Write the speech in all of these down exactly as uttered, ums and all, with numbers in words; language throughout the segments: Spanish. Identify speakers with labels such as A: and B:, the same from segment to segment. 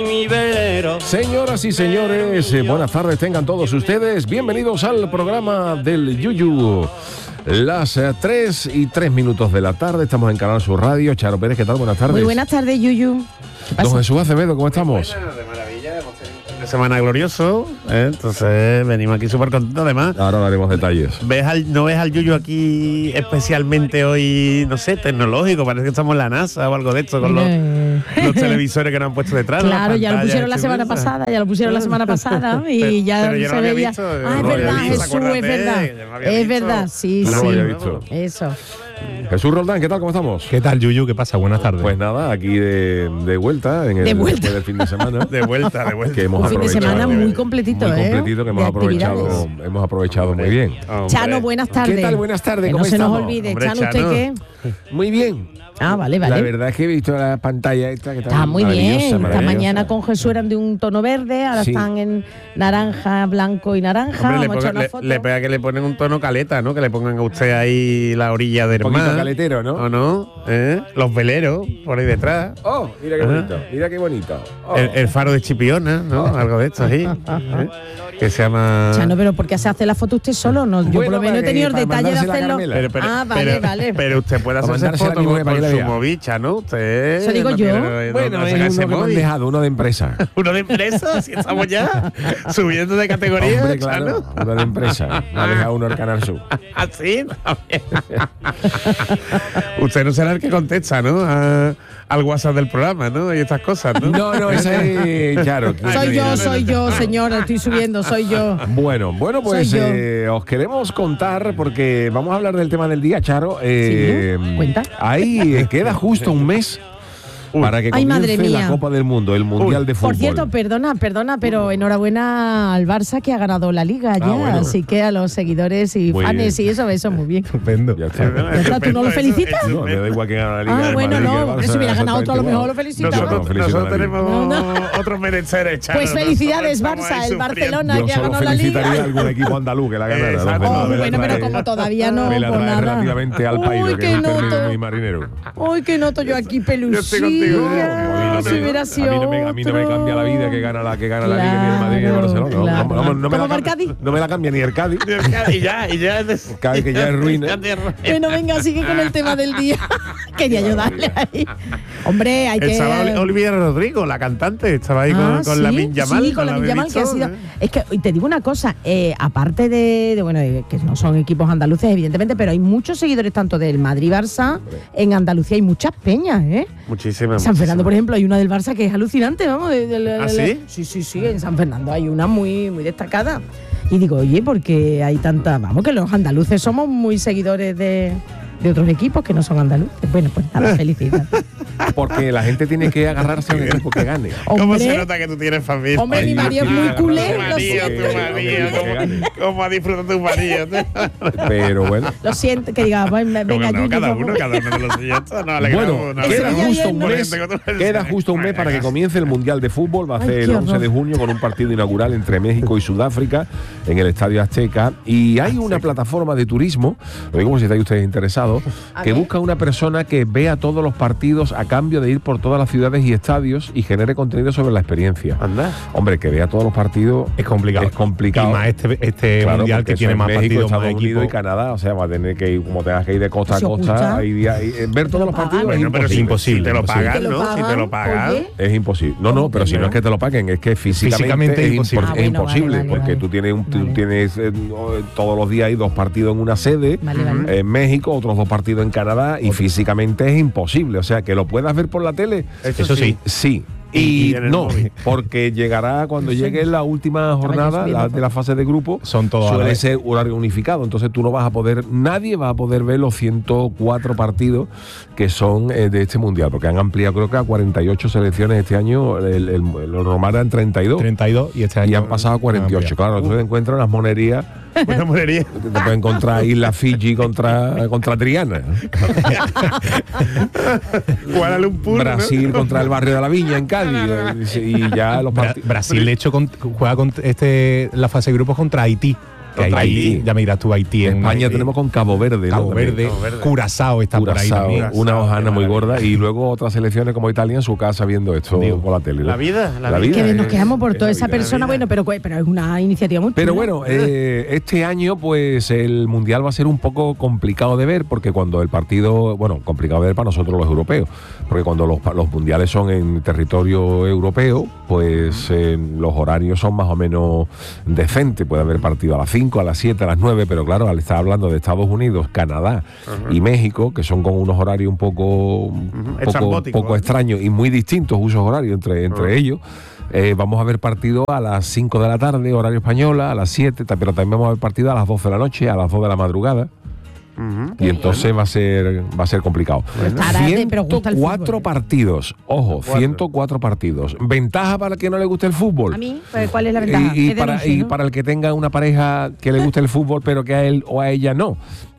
A: Señoras y señores, eh, buenas tardes tengan todos ustedes. Bienvenidos al programa del Yuyu. Las eh, tres y tres minutos de la tarde, estamos en Canal Sur Radio. Charo Pérez, ¿qué tal? Buenas tardes.
B: Muy buenas tardes, Yuyu.
A: Don Jesús Acevedo, ¿cómo estamos?
C: Buena, de maravilla, hemos tenido un fin de semana glorioso, ¿eh? Entonces venimos aquí súper contentos. Además,
A: ahora daremos detalles.
C: ¿Ves al, ¿no ves al Yuyu aquí especialmente hoy, no sé, tecnológico? Parece que estamos en la NASA o algo de esto, con los, los televisores que nos han puesto detrás.
B: Claro, ya lo pusieron la semana pasada, ya lo pusieron la semana pasada y
C: pero,
B: ya
C: pero yo
B: se
C: no había
B: veía.
C: Visto,
B: ah, es
C: no
B: verdad,
C: visto,
B: Jesús, es verdad.
C: No es
B: Es verdad, sí,
A: no
B: sí.
A: lo había visto.
B: Eso.
A: Jesús Roldán, ¿qué tal? ¿Cómo estamos?
D: ¿Qué tal, Yuyu? ¿Qué pasa? Buenas tardes.
A: Pues nada, aquí de, de vuelta, en el,
B: De vuelta.
A: después del fin de semana.
C: De vuelta, de vuelta.
A: Que hemos
B: Un fin de
A: aprovechado,
B: semana muy completito,
A: muy
B: ¿eh?
A: completito, que hemos
B: De
A: aprovechado,
B: actividades.
A: hemos aprovechado muy bien.
C: Hombre.
B: Chano, buenas tardes.
A: ¿Qué tal? Buenas tardes,
B: Que
A: ¿cómo
B: no se
A: estamos?
B: nos olvide.
C: Hombre,
B: Chano, ¿usted
C: Chano.
B: qué?
A: Muy bien.
B: Ah, vale, vale.
A: La verdad es que he visto la pantalla esta que está,
B: Está muy bien.
A: maravillosa,
B: Esta
A: maravillosa.
B: mañana con Jesús eran de un tono verde, ahora
A: Sí.
B: están en naranja, blanco y naranja.
C: Hombre, le,
B: Vamos a echar
C: ponga-
B: una
C: le-
B: foto.
C: le pega que le ponen un tono caleta, ¿no? Que le pongan a usted ahí la orilla del
A: Un poquito
C: mar.
A: caletero, ¿no?
C: ¿O no? ¿Eh? Los veleros por ahí detrás.
A: Oh, mira qué
C: Ajá.
A: bonito, mira qué bonito. Oh.
C: El, el faro de Chipiona, ¿no? Algo de esto ahí. ¿eh? Que se llama.
B: Chano, pero ¿por qué se hace la foto usted solo? No, yo
A: Bueno,
B: por lo menos
A: para
B: he tenido el
A: que- para
B: detalle de
A: mandársela a
B: hacerlo.
A: Carmela.
C: Pero, pero-
B: ah, vale,
C: pero-
B: vale.
C: Pero usted puede
A: Para
C: hacerse
A: mandársela a mi
C: foto
A: mujer
C: con,
A: para que
C: con
A: la
C: su
A: vea.
C: movicha, ¿no? Usted.
B: Eso digo
C: no
B: yo.
C: tiene- no-
A: Bueno,
C: no
A: es
C: saca
A: uno
C: ese
A: que me han
C: móvil.
A: dejado, uno de empresa.
C: Uno de empresa, si estamos ya subiendo de categoría.
A: Hombre, claro,
C: Chano.
A: uno de empresa. Me ha dejado uno el Canal Sur.
C: Así. Usted no será el que contesta, ¿no? A- al WhatsApp del programa, ¿no? Y estas cosas, ¿no?
A: No, no, esa es Charo.
B: Soy yo, soy yo, señora, estoy subiendo, soy yo.
A: Bueno, bueno, pues
B: Soy yo.
A: eh, os queremos contar, porque vamos a hablar del tema del día, Charo. Eh,
B: Sí, cuenta.
A: Ahí eh, queda justo un mes para que
B: Ay, madre
A: comience la
B: mía.
A: Copa del Mundo, el Mundial de Fútbol.
B: Por cierto, perdona, perdona, pero enhorabuena al Barça que ha ganado la Liga ya.
A: bueno.
B: Así que a los seguidores y
A: Muy
B: fans
A: bien.
B: y eso, eso muy bien.
D: Estupendo.
A: Ya está.
B: Ya está, ¿tú no lo felicitas?
A: No, me da igual que gane la Liga.
B: Ah,
A: el
B: bueno,
A: Madrid,
B: no,
A: que el
B: hombre,
A: Barça,
B: si hubiera ganado tú a lo
A: exactamente
B: mejor lo
A: igual.
B: felicitamos.
C: Nosotros,
A: felicito a
C: nosotros
A: la Liga.
C: tenemos
B: No, no.
C: otros menesteres, Chano.
B: Pues felicidades,
C: Nosotros
B: Barça,
C: estamos ahí
B: el
C: sufriendo.
B: Barcelona
A: Yo
B: que ha
A: solo
B: ganado la
A: felicitaría
B: Liga.
A: a algún equipo andaluz que la ganara.
C: Exacto.
A: los demás
B: Oh,
A: me la
B: bueno, pero
A: trae-
B: como todavía no,
A: me la
B: pues
A: trae
B: nada.
A: relativamente al país,
B: Uy,
A: que
B: qué
A: es un término
B: noto.
A: muy marinero.
B: Uy, que noto yo aquí
C: estoy contigo,
B: pelusilla.
C: yo
B: Si hubiera
A: A
B: sido
A: mí, no me, a mí no me cambia la vida que gana la que gana la Liga ni el Madrid ni el
B: Claro,
A: Barcelona. No,
B: claro.
A: no, no, no me
B: ¿Cómo
A: la
B: va el
A: cam-
B: Cádiz?
A: no me la cambia ni el Cádiz.
C: Y ya, y ya es de...
A: Cádiz que ya es ruina.
B: Bueno, venga, sigue con el tema del día. Quería ayudarle ahí. Hombre, hay que.
C: Estaba Oli- Olivia Rodrigo, la cantante, estaba ahí
B: Ah,
C: con, con
B: sí,
C: la Min Yamal.
B: sí, con la Min Yamal, que ha
C: visto,
B: sido.
C: ¿eh?
B: Es que y te digo una cosa, eh, aparte de, de, bueno, de que no son equipos andaluces, evidentemente, pero hay muchos seguidores tanto del Madrid-Barça. En Andalucía hay muchas peñas, ¿eh?
C: Muchísimas.
B: San Fernando,
C: muchísimas.
B: por ejemplo, hay una del Barça que es alucinante, vamos. De, de- de-
C: ¿Ah,
B: de-
C: sí?
B: Sí, sí, sí, en San Fernando hay una muy, muy destacada. Y digo, oye, porque hay tanta. Vamos, que los andaluces somos muy seguidores de, de otros equipos que no son andaluces. Bueno, pues nada, felicidades.
A: Porque la gente tiene que agarrarse a un equipo que gane.
C: ¿Cómo se
B: Hombre,
C: nota que tú tienes familia?
B: Hombre, mi
A: Ay,
B: marido es
A: sí,
B: muy
A: sí,
B: culé,
C: Tu
B: lo
C: marido,
B: siento.
C: tu marido,
A: Que gane.
C: ¿cómo, cómo ha disfrutado tu marido?
A: Pero bueno.
B: Lo siento, que diga, pues, venga,
C: No,
B: Yuyu,
C: cada
B: vamos.
C: uno, cada uno de los suyos. No, alegramos,
A: Bueno,
C: nos
A: queda
C: alegramos
A: justo un
C: por
A: mes,
C: gente como tú.
A: queda justo un mes para que comience el Mundial de Fútbol. Va a
B: Ay,
A: ser
B: qué
A: el once
B: horror.
A: de junio con un partido inaugural entre México y Sudáfrica en el Estadio Azteca. Y hay una plataforma de turismo, lo digo por si estáis ustedes interesados,
B: A
A: que
B: ver.
A: busca una persona que vea todos los partidos a cambio de ir por todas las ciudades y estadios y genere contenido sobre la experiencia.
C: Anda.
A: Hombre, que vea todos los partidos
D: Es complicado.
A: Es complicado.
D: Y más este, este
A: Claro,
D: mundial
A: porque
D: que
A: eso
D: tiene
A: es
D: más
A: México,
D: partidos,
A: Estados
D: más
A: Unidos y
D: equipos.
A: Canadá, o sea, va a tener que ir, como tengas que ir de costa a
B: ¿Se
A: costa,
B: oculta?
A: hay día- y, eh, ver todos los partidos
B: pagan?
A: es
C: Bueno, pero
A: imposible.
C: si,
D: imposible,
C: si te lo
D: imposible.
C: pagan,
B: ¿Te lo
C: ¿no? Si te
B: pagan?
C: lo pagan.
B: Oye.
A: Es imposible. No, no, pero si no es que te lo paguen, es que físicamente,
D: Físicamente
A: es,
D: es imposible.
A: impor-
B: Ah,
A: es
B: bueno,
A: imposible,
B: vale, vale,
A: porque
B: vale.
A: tú tienes, un, tú
B: Vale.
A: tienes eh, no, todos los días hay dos partidos en una sede,
B: Vale, vale.
A: en México, otros dos partidos en Canadá, y físicamente es imposible. O sea, que lo puedas ver por la tele,
D: Eso sí.
A: sí.
C: Y-
A: Y,
C: y en el
A: no,
C: móvil.
A: porque llegará cuando llegue la última jornada
B: subiendo
A: la- de la fase de grupo,
D: Son todos a la
A: suele
D: vez.
A: ser horario unificado, entonces tú no vas a poder, nadie va a poder ver los ciento cuatro partidos que son eh, de este mundial, porque han ampliado creo que a cuarenta y ocho selecciones este año, el, el, lo normal eran treinta y dos
D: treinta y dos y este año
A: y han pasado a cuarenta y ocho. Claro, tú te encuentras unas monerías,
C: Una monería.
A: te puedes encontrar Isla Fiji contra, contra Triana,
C: Kuala Lumpur, ¿no?
A: Brasil contra el barrio de la Viña en Cádiz, y ya los
D: Bra-
A: partidos.
D: Brasil, de hecho, con- juega con este, la fase de grupos contra Haití. Que hay Haití, ya me dirás tú Haití.
A: En España
D: en,
A: tenemos con Cabo Verde, ¿no?
D: Cabo Verde,
C: Cabo Verde.
D: Curazao está
A: Curazao,
D: por ahí también.
A: una
C: Curazao,
A: hojana
C: qué
A: muy
C: maravilla.
A: gorda y luego otras selecciones como Italia en su casa viendo esto
D: Digo,
A: por la tele. ¿no?
C: La vida, la,
A: La
C: vida.
A: vida.
B: Que nos
A: es-
B: quejamos por
A: es
B: toda
A: la
B: esa
A: vida.
B: persona, bueno, pero, pero es una iniciativa muy
A: Pero
B: chula.
A: bueno, eh, este año pues el Mundial va a ser un poco complicado de ver porque cuando el partido, bueno, complicado de ver para nosotros los europeos, porque cuando los, pa- los mundiales son en territorio europeo, pues eh, los horarios son más o menos decentes. Puede haber partido a las cinco, a las siete, a las nueve, pero claro, al estar hablando de Estados Unidos, Canadá y México, que son con unos horarios un poco, un poco,
C: Estrambóticos,
A: poco
C: ¿eh?
A: extraños y muy distintos usos horarios entre, entre ellos. Eh, vamos a ver partido a las cinco de la tarde, horario española, a las siete, ta- pero también vamos a ver partido a las doce de la noche, a las dos de la madrugada.
C: Ujú.
A: Y entonces va a ser va a ser complicado.
B: estará de- pero gusta el
A: ciento cuatro
B: fútbol.
A: partidos. Ojo,
C: Cuatro.
A: ciento cuatro partidos. ¿Ventaja para el que no le guste el fútbol?
B: A mí, pues, ¿cuál es la ventaja?
A: Y, y
B: Es de
A: para,
B: noche,
A: y
B: ¿no?
A: para el que tenga una pareja que le guste el fútbol, pero que a él o a ella no.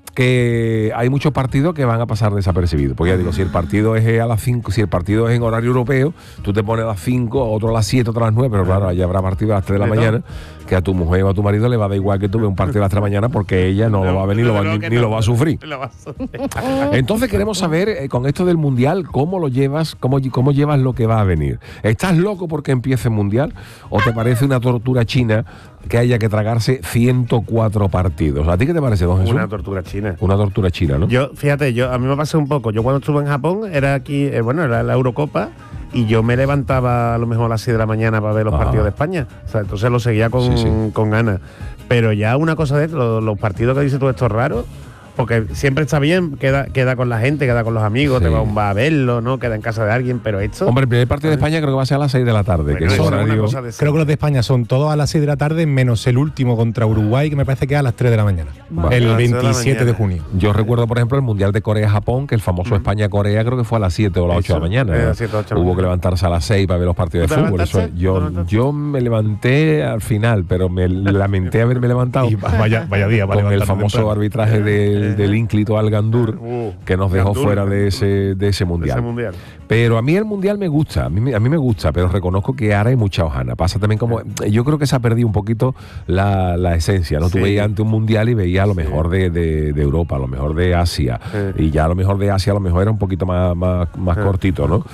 A: Que hay muchos partidos que van a pasar desapercibidos. Porque ya digo, si el partido es a las cinco, si el partido es en horario europeo, tú te pones a las cinco, otro a las siete, otro a las nueve, pero claro, allá habrá partido a las tres de la
C: De
A: mañana, que a tu mujer o a tu marido le va a dar igual que tú veas un partido a las tres de la mañana porque ella no, lo va a ver ni, lo va,
C: no,
A: ni,
C: que
A: ni
C: no.
A: lo va a sufrir.
C: Lo va a sufrir.
A: Entonces queremos saber, eh, con esto del Mundial, cómo lo llevas, cómo, cómo llevas lo que va a venir. ¿Estás loco porque empiece el Mundial? ¿O te parece una tortura china que haya que tragarse ciento cuatro partidos? ¿A ti qué te parece, don Jesús?
C: Una tortura china.
A: Una tortura china, ¿no?
C: Yo, fíjate, yo a mí me pasó un poco. Yo cuando estuve en Japón, era aquí, eh, bueno, era la Eurocopa, y yo me levantaba a lo mejor a las seis de la mañana para ver los
A: Ah.
C: partidos de España. O sea, entonces lo seguía con,
A: Sí, sí.
C: con ganas. Pero ya una cosa de los, los partidos que dices tú, estos raros, porque siempre está bien, queda, queda con la gente, queda con los amigos,
A: Sí.
C: te va a un bar a verlo, ¿no? Queda en casa de alguien, pero esto.
A: Hombre, el primer partido de España creo que va a ser a las seis de la tarde,
C: bueno,
A: que es
C: eso es una
A: horario...
C: cosa de-
D: Creo que los de España son todos a las seis de la tarde, menos el último contra Uruguay, que me parece que es a las tres de la mañana.
A: Vale.
D: El
C: A las tres de la
D: veintisiete de
C: mañana.
D: junio.
A: Yo recuerdo, por ejemplo, el Mundial de Corea-Japón, que el famoso España-Corea creo que fue a las siete o las ocho de la
C: Eso,
A: mañana.
C: eh, a las siete, ocho de la
A: Hubo
C: mañana.
A: que levantarse a las seis para ver los partidos de
C: ¿Tú te
A: fútbol. Eso es-
C: levantaste? ¿Tú te
A: yo,
C: levantaste?
A: yo me levanté al final, pero me lamenté haberme levantado.
D: Y vaya, vaya día para
A: con el
D: levantarte
A: famoso
D: temprano.
A: arbitraje del, del ínclito Al Gandur,
C: Uh,
A: que nos dejó
C: Gandur,
A: fuera de ese, de ese
C: de ese
A: mundial.
C: mundial.
A: Pero a mí el mundial me gusta, a mí, me- a mí me gusta, pero reconozco que ahora hay mucha hojana. Pasa también como. Yo creo que se ha perdido un poquito la, la esencia, ¿no? Tú
C: Sí.
A: veías ante un mundial y veías a lo mejor de, de- de Europa, a lo mejor de Asia.
C: Sí.
A: Y ya a lo mejor de Asia a lo mejor era un poquito más, más, más
C: Sí.
A: cortito, ¿no?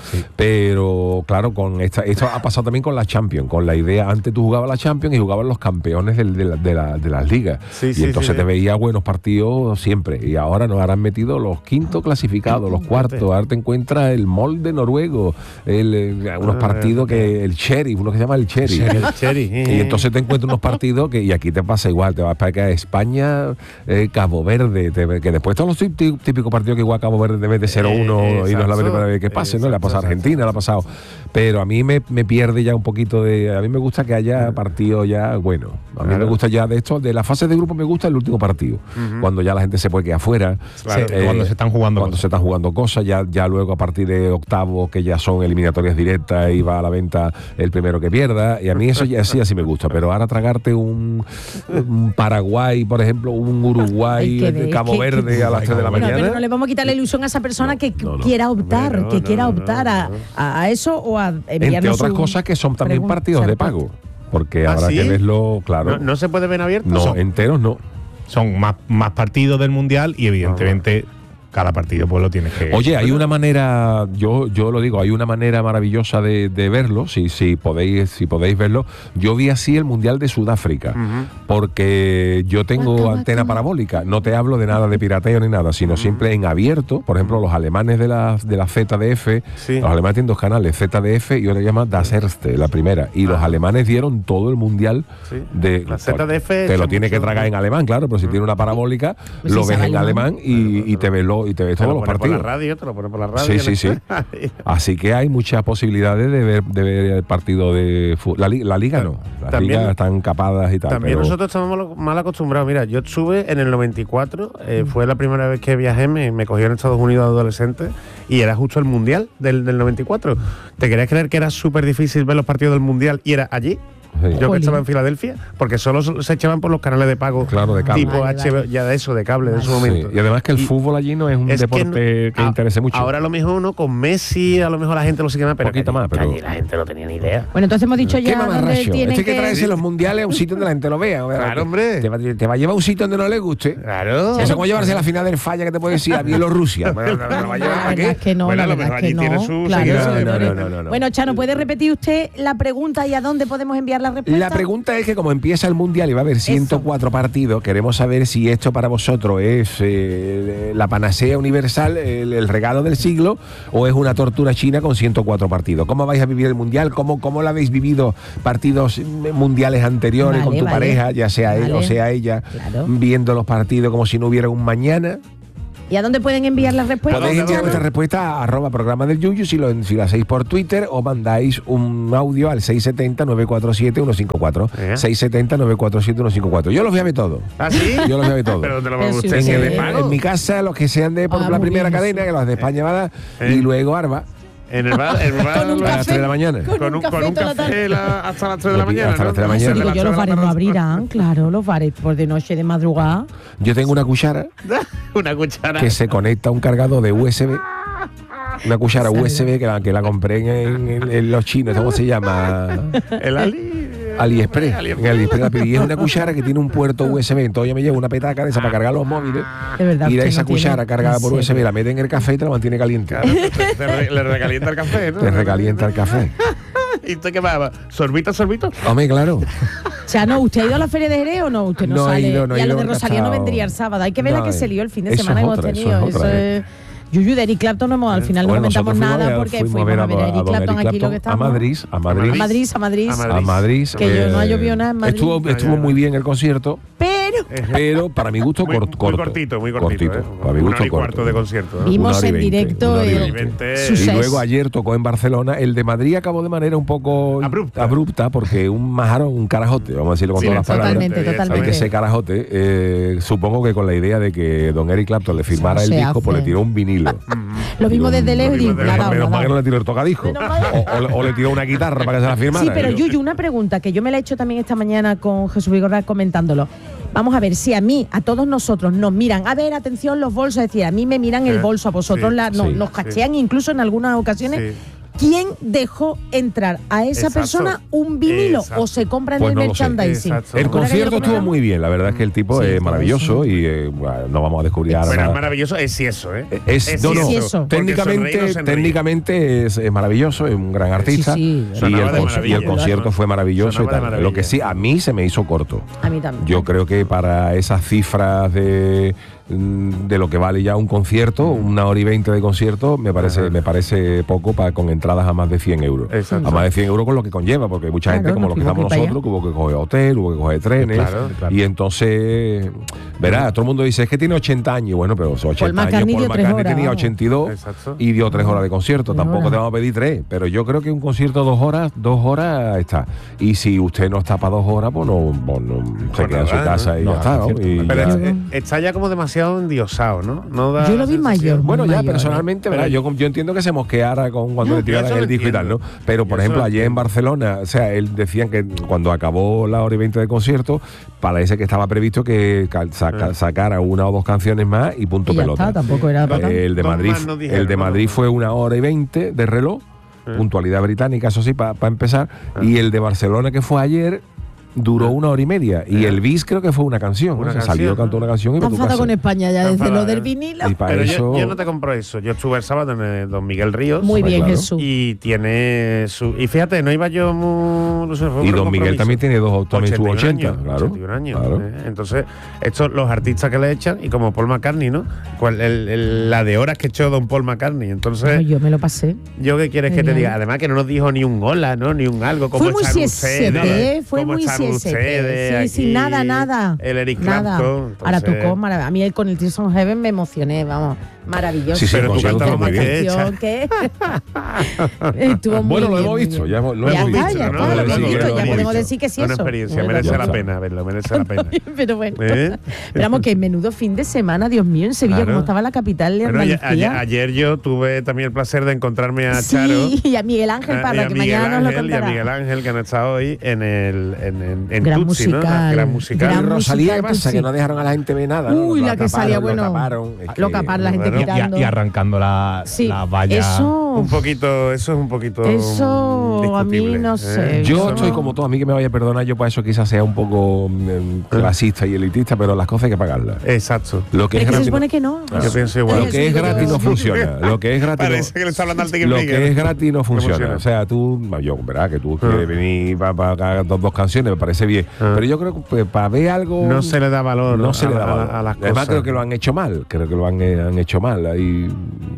A: Pero claro, con esta, esto ha pasado también con la Champions, con la idea, antes tú jugabas la Champions y jugaban los campeones del- de, la- de la- de las ligas.
C: Sí,
A: y
C: sí,
A: entonces
C: sí,
A: te
C: sí.
A: veías buenos partidos siempre. Y ahora nos habrán metido los quintos clasificados, los cuartos. Ahora te encuentras el molde noruego, el, eh, unos
C: Ah,
A: partidos que el Sheriff, uno que se llama el Sheriff.
C: El Cherry.
A: Y entonces te encuentras unos partidos que, y aquí te pasa igual, te vas para acá España, eh, Cabo Verde, te- que después todos los tí- típicos partidos que igual Cabo Verde debe de cero uno
C: Eh,
A: y no es la
C: exacto,
A: primera vez que pase, ¿no? Le ha pasado a
C: exacto,
A: Argentina, le ha pasado. Pero a mí me, me pierde ya un poquito de. A mí me gusta que haya partidos ya, bueno, a mí
C: Claro.
A: me gusta ya de esto, de la fase de grupo me gusta el último partido, cuando ya la gente se puede quedar afuera.
C: Claro.
D: Sí, cuando se están jugando
A: Cuando
D: cosas.
A: se están jugando cosas, ya, ya luego a partir de octavos, que ya son eliminatorias directas y va a la venta el primero que pierda. Y a mí eso ya sí así me gusta. Pero ahora tragarte un, un Paraguay, por ejemplo, un Uruguay,
B: Ay, que de-
A: Cabo
B: que-
A: Verde
B: que-
A: a las tres de la
B: Bueno,
A: mañana.
B: pero no le vamos a quitar la ilusión a esa persona
A: No,
B: que
A: no, no.
B: quiera optar,
C: Hombre, no,
B: que quiera
C: no, no,
B: optar a,
C: no.
B: a- a eso o a
A: Entre
B: enviarnos
A: otras
B: su
A: cosas que son también
B: pregunta,
A: partidos de
B: ser
A: pago. Porque
C: ¿Ah,
A: habrá
C: sí?
A: que verlo, claro.
C: ¿No, no se puede ver abierto?
A: No,
C: Son-
A: enteros no.
D: Son más, más partidos del Mundial y evidentemente cada partido pues lo tienes que...
A: Oye, hay una manera, yo, yo lo digo, hay una manera maravillosa de, de verlo, si, si, podéis, si podéis verlo. Yo vi así el Mundial de Sudáfrica, porque yo tengo
B: Guaca, guaca.
A: antena parabólica. No te hablo de nada de pirateo ni nada, sino siempre en abierto. Por ejemplo, los alemanes de la, de la Z D F,
C: Sí.
A: los alemanes tienen dos canales, Z D F y otra que se llama Das Erste, la primera. Y los alemanes dieron todo el Mundial
C: Sí.
A: de...
C: La Z D F
A: Te lo
C: echa
A: tienes que
C: mucho-
A: tragar en alemán, claro, pero si tiene una parabólica,
B: Pues
A: lo
B: sí,
A: ves
B: sabe
A: en
B: alemán.
A: alemán y, y te ves, lo, y te ves
C: Te
A: todos
C: lo
A: los
C: pone por la
A: partidos.
C: radio, te lo pone por la radio.
A: Sí, sí, sí. Así que hay muchas posibilidades de ver, de ver el partido de fútbol. La, li- la liga no. Las
C: También-
A: ligas están capadas y tal.
C: También
A: pero
C: nosotros estamos mal, mal acostumbrados. Mira, yo estuve en el noventa y cuatro, eh, fue la primera vez que viajé, me, me cogí en Estados Unidos de adolescente y era justo el Mundial del, del noventa y cuatro. ¿Te querías creer que era súper difícil ver los partidos del Mundial y era allí?
A: Sí.
C: Yo que estaba en Filadelfia, porque solo se echaban por los canales de pago.
A: Claro, de cable.
C: Tipo
B: Vale,
C: H B O,
B: vale.
C: ya de eso, de cable, de su momento.
A: Sí, y además que el
C: Y
A: fútbol allí no es un
C: es que
A: deporte que,
C: no- a-
A: interese mucho.
C: Ahora a lo mejor uno con Messi, a lo mejor la gente lo sigue más, pero
A: Poquito
C: que allí-
A: más, pero-
C: que allí la gente no tenía ni idea.
B: Bueno, entonces hemos dicho
A: ¿Qué
B: ya dónde
A: mamarracho?
B: tienen
A: Este hay que
B: que...
A: traerse los mundiales a un sitio donde la gente lo vea.
C: Claro, hombre.
A: Te va, te va a llevar a un sitio donde no le guste.
C: Claro.
A: Eso es como llevarse a la final del falla que te puede decir a Bielorrusia. Bueno, ¿te lo va a llevar
B: La
A: para
B: verdad
A: qué?
B: es que no,
C: Bueno, a
B: la
C: lo
B: verdad
C: mejor
B: es que
C: allí
B: no.
C: tiene su
B: Claro,
C: seguidores.
B: seguidores.
A: No, no, no, no, no.
B: Bueno, Chano, ¿puedes repetir usted la pregunta y a dónde podemos enviar la respuesta?
A: La pregunta es que como empieza el Mundial y va a haber ciento cuatro partidos, queremos saber si esto para vosotros es eh, la panacea universal, el, el regalo del siglo, o es una tortura china con ciento cuatro partidos. ¿Cómo vais a vivir el Mundial? ¿Cómo, cómo lo habéis vivido partidos mundiales anteriores
B: Vale,
A: con tu
B: vale.
A: pareja, ya sea él
B: Vale.
A: o sea ella,
B: Claro.
A: viendo los partidos como si no hubiera un mañana?
B: ¿Y a dónde pueden enviar la respuesta?
A: Podéis enviar
B: Chano?
A: vuestra respuesta a arroba programa del Yuyu si lo, si lo hacéis por Twitter o mandáis un audio al seis siete cero, nueve cuatro siete, uno cinco cuatro.
C: Eh.
A: seis siete cero, nueve cuatro siete, uno cinco cuatro. Yo los voy a ver todos.
C: ¿Ah, sí?
A: Yo los voy a ver todos.
C: Pero te lo
B: Pero
C: va a
B: si
C: usted
A: En,
B: usted-
C: que
A: el-
C: de pago.
A: en mi casa, los que sean de por
B: Ah,
A: la
B: muy
A: primera
B: bien,
A: cadena,
B: sí.
A: que los de España va a dar,
C: Eh.
A: y luego Arba,
C: En el bar, el bar
B: Con un
A: a las
B: café.
A: tres de la mañana.
B: Con
C: con
B: un
C: un,
B: café
C: con un
B: toda la
C: café
B: tarde.
C: la- hasta las tres de la
A: Hasta
C: mañana.
A: las
C: ¿no?
A: tres de la
B: Ah,
A: mañana.
B: sí,
C: De
B: digo
C: las
B: yo,
C: tres
B: los
C: de la
B: bares no
C: tarde.
B: abrirán, claro, los bares por de noche de madrugada.
A: Yo tengo una cuchara
C: Una cuchara.
A: que se conecta a un cargador de U S B. Una cuchara U S B que la, que la compré en, en- en los chinos, ¿cómo se llama?
C: El Ali.
A: AliExpress. En AliExpress la pedí. Y es una cuchara que tiene un puerto U S B. Entonces yo me llevo una petaca de esa para cargar los móviles.
B: De verdad.
A: Y de
B: usted
A: esa
B: no tiene-
A: cuchara cargada
B: en
A: por U S B
B: serio.
A: la mete en el café y te la mantiene caliente.
C: Claro, te- te re- le recalienta el café, ¿no?
A: Te recalienta el café.
C: ¿Y usted qué va? ¿Sorbito, sorbito?
A: Hombre, claro.
B: Chano, ¿usted ha ido a la Feria de Jerez o no? Usted no,
A: No he
B: sale.
A: ido, no he
B: y a lo
A: ido,
B: de
A: no he
B: Rosalía no
A: estado.
B: vendría el sábado. Hay que ver
A: No,
B: la que
A: eh,
B: se lió el fin de
A: eso
B: semana
A: es
B: que hemos
A: otra, eso
B: tenido.
A: es otra,
B: es- Yuyu de Eric Clapton no hemos, al final no
A: Bueno,
B: comentamos
A: nosotros fuimos
B: nada
A: a-
B: porque
A: fuimos
B: fuimos a ver a
A: don
B: Eric Clapton
A: Eric
B: aquí lo que
A: a
B: estamos.
A: Madrid, a Madrid.
B: A Madrid, a Madrid.
C: A Madrid.
A: A Madrid.
B: Que yo- no ha
A: eh,
B: llovido nada en Madrid.
A: Estuvo,
C: No,
A: estuvo
C: ya.
A: muy bien el concierto,
B: Pero
A: pero para mi gusto
C: Muy,
A: cort-
C: muy
A: corto.
C: cortito, muy cortito. ¿eh?
A: Para mi
C: Una
A: gusto
C: hora y cuarto
A: corto.
C: de concierto. ¿no?
A: Vi-
B: vimos
A: Una hora y
B: en
A: veinte,
B: directo
A: una hora y
B: el
C: veinte.
A: Y
B: suceso.
A: luego ayer tocó en Barcelona. El de Madrid acabó de manera un poco
C: Abrupta.
A: abrupta porque un majarón, un carajote, vamos a decirlo con
C: Sí,
A: todas las palabras.
B: totalmente,
C: Evidentemente,
B: totalmente.
A: Hay que ser carajote. Eh, supongo que con la idea de que don Eric Clapton le firmara
B: Eso
A: el
B: se
A: disco, pues
B: hace.
A: le tiró un vinilo.
B: Lo vimos desde lejos y
C: lo
B: digo,
C: vimos
B: la ha
C: desde
B: dado,
A: Menos
B: la
A: mal
B: ha
A: que no
B: dado.
A: le tiró el tocadisco.
B: Menos mal.
A: O, o- o le tiró una guitarra para que se la firmara.
B: Sí, pero Yuyu, una pregunta que yo me la he hecho también esta mañana con Jesús Vigorra comentándolo. Vamos a ver, si a mí, a todos nosotros nos miran, a ver, atención, los bolsos, es decir, a mí me miran el
C: Eh,
B: bolso, a vosotros
C: sí,
B: la- no-
A: sí,
B: nos
C: sí.
B: cachean incluso en algunas ocasiones.
C: Sí.
B: ¿Quién dejó entrar a esa
C: Exacto.
B: persona un vinilo
C: Exacto.
B: o se compra en
A: Pues
B: el
A: no lo sé.
B: merchandising?
C: Exacto.
A: El
C: Ahora que
B: ya
A: concierto
B: lo
A: estuvo
B: comentamos.
A: muy bien, la verdad es que el tipo
B: Sí,
A: es
B: todo
A: maravilloso
B: eso.
A: y eh, bueno, no vamos a descubrir ahora
C: Bueno, es
A: nada.
C: maravilloso, es si eso, ¿eh?
A: Es, no, no,
B: sí eso.
C: Porque sonreír
A: técnicamente,
C: no se enríe.
A: técnicamente es, es maravilloso, es un gran artista.
B: sí.
A: y,
C: Sonaba
A: el,
C: de
A: con-
C: maravilla.
A: y el concierto fue maravilloso y
C: Sonaba de
A: tal.
C: maravilla.
A: Lo que sí, a mí se me hizo corto.
B: A mí también.
A: Yo creo que para esas cifras de, mm, de lo que vale ya un concierto, una hora y veinte de concierto, me parece,
C: Ajá.
A: me parece poco para con entradas a más de cien euros.
C: Exacto.
A: A más de cien euros con lo que conlleva, porque hay mucha
B: Claro,
A: gente como
B: nos
A: los que
B: tuvimos
A: estamos
B: que ir para
A: nosotros, que hubo que coger hotel, hubo que coger trenes.
C: Claro, claro.
A: Y entonces, verás, todo el mundo dice, es que tiene ochenta años. Bueno, pero esos ochenta años,
B: McCartney
A: Paul
B: dio tres
A: McCartney
B: horas,
A: tenía
B: vamos.
A: ochenta y dos
C: Exacto.
A: y dio tres horas de concierto.
B: Tres
A: Tampoco
B: horas.
A: te vamos a pedir tres, pero yo creo que un concierto dos horas, dos horas está. Y si usted no está para dos horas, pues no, pues no se
C: Pues
A: queda en su
C: nada,
A: casa
C: ¿no?
A: y
D: No,
A: ya está. ¿no?
D: cierto.
A: Y
C: Pero
A: ya.
C: es- eh, está ya como demasiado endiosado, ¿no? No da
B: Yo lo vi
C: sensación.
B: mayor.
A: Bueno, ya
B: mayor,
A: personalmente, ¿verdad? Yo, yo entiendo que se mosqueara con cuando
C: No,
A: le tiraran
C: yo eso
A: el
C: lo
A: disco y tal, ¿no?
C: entiendo.
A: Pero,
C: Yo
A: por
C: eso
A: ejemplo,
C: lo
A: ayer en
C: entiendo.
A: Barcelona, o sea, él decían que cuando acabó la hora y veinte de concierto, parece que estaba previsto que cal- saca-
C: Eh.
A: sacara una o dos canciones más y punto
B: Y ya
A: pelota.
B: está, tampoco era para tanto.
A: Eh, el de
C: Dos
A: Madrid,
C: más nos dijeron,
A: el de
C: ¿no?
A: Madrid fue una hora y veinte de reloj,
C: Eh.
A: puntualidad británica, eso sí, para empezar.
C: Eh.
A: Y el de Barcelona, que fue ayer, duró
C: Eh.
A: una hora y media. Y
C: Eh.
A: el bis creo que fue una canción. ¿no?
C: Una
A: Se
C: canción,
A: salió,
C: ¿no?
A: cantó una canción y
B: Está
A: para tu
B: enfadado
A: casa.
B: con España ya
C: Está
B: desde lo
C: enfadado,
B: del
C: ¿eh?
B: vinilo.
A: Y para
C: Pero
A: eso.
C: yo, yo no te compro eso. Yo estuve el sábado en el Don Miguel Ríos.
B: Muy
A: Hombre,
B: bien,
A: claro.
B: Jesús.
C: Y tiene su. Y fíjate, no iba yo muy. No sé, fue
A: Y
C: por
A: Don Miguel
C: compromiso.
A: también tiene dos, también tuvo ochenta,
C: años,
A: claro.
C: ochenta y un años,
A: claro.
C: eh. Entonces, estos los artistas que le echan, y como Paul McCartney, ¿no? Cual- el- el- la de horas que echó Don Paul McCartney. Entonces,
B: No, yo me lo pasé.
C: ¿yo qué quieres que te
B: Genial.
C: diga? Además que no nos dijo ni un hola, ¿no? Ni un algo. ¿Cómo
B: Fue muy
C: están
B: siete,
C: ustedes?
B: ¿eh? Fue
C: ¿Cómo
B: muy
C: están
B: siete.
C: ustedes
B: Sí, sí,
C: aquí?
B: nada, nada.
C: El Eric
B: Nada.
C: Clapton.
B: Ahora
C: entonces-
B: tocó, marav- a mí el- con el Tears of Heaven me emocioné, vamos. Maravilloso.
A: Sí, sí,
C: Pero tú
A: consigo
C: cantabas
A: muy
C: más
A: bien.
C: que ella.
B: Que Estuvo muy
A: Bueno, lo
B: bien,
A: hemos
B: muy
A: visto,
B: bien.
A: ya hemos- lo
B: Ya
A: hemos
B: está,
A: visto,
B: ya
A: ¿no?
B: está, lo
A: Lo
B: hemos
A: hemos
B: visto,
A: visto,
B: ya
A: lo
B: podemos
A: hemos
B: decir que sí,
C: Una
B: eso.
C: experiencia,
B: Bueno,
C: merece
B: ya
C: la
B: está.
C: pena verlo, merece la pena.
B: Pero bueno.
C: ¿Eh?
B: Esperamos que menudo fin de semana, Dios mío, en Sevilla,
C: Claro.
B: como estaba la capital de
C: Bueno, ayer,
B: Andalucía.
C: ayer- ayer yo tuve también el placer de encontrarme a Charo.
B: Sí, y a Miguel Ángel
C: Ah, y
B: Parra,
C: a
B: que
C: Miguel
B: mañana nos lo
C: Ángel, y a
B: contará.
C: Miguel Ángel, que han estado hoy en el en, en, en
B: Gran
C: Tutsi, ¿no?
B: musical.
C: Gran musical.
B: Gran
A: Y Rosalía, ¿qué
B: musical,
A: pasa?
B: sí.
A: Que no dejaron a la gente ver nada. ¿no?
B: Uy,
A: Lo
B: la que
A: taparon,
B: salía,
A: lo
B: bueno,
A: taparon. Es
B: lo
A: que-
B: capar la gente
C: Bueno,
D: Y,
B: quitando.
D: y arrancando la,
B: Sí,
D: la valla.
B: eso,
C: Un poquito, eso es un poquito.
B: Eso, a mí
C: discutible,
B: no
C: ¿eh?
B: sé.
A: Yo
B: Eso
A: estoy
B: no.
A: como tú, a mí que me vaya a perdonar, yo para eso quizás sea un poco mm, clasista y elitista, pero las cosas hay que pagarlas.
C: Exacto.
A: Lo que
B: Pero es
A: es
B: que se
A: gratis,
B: supone que no.
C: Yo pienso igual.
A: lo
B: Eso
A: que es
B: digo
A: gratis
B: yo.
A: no funciona. Lo que es gratis no-
C: Parece que le está hablando al Tigre
A: Lo
C: Miguel.
A: que es gratis no funciona.
C: funciona.
A: O sea, tú, yo, verdad, que tú
C: Ah.
A: quieres venir para pa, dos, dos canciones, me parece bien.
C: Ah.
A: Pero yo creo que pues, para ver algo.
C: No se le da valor.
A: No se
C: a,
A: le da
C: a-
A: valor.
C: a las
A: Además,
C: cosas.
A: creo que lo han hecho mal. Creo que lo han, eh, han hecho mal. Ahí